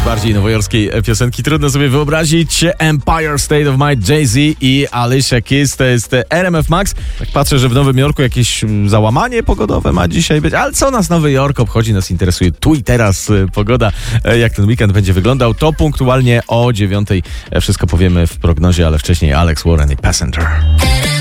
bardziej nowojorskiej piosenki trudno sobie wyobrazić. Empire State of Mind, Jay-Z i Alicia Keys, to jest RMF Max. Tak patrzę, że w Nowym Jorku jakieś załamanie pogodowe ma dzisiaj być, ale co nas Nowy Jork obchodzi, nas interesuje tu i teraz pogoda, jak ten weekend będzie wyglądał, to punktualnie o 9:00 wszystko powiemy w prognozie, ale wcześniej Alex Warren i Passenger.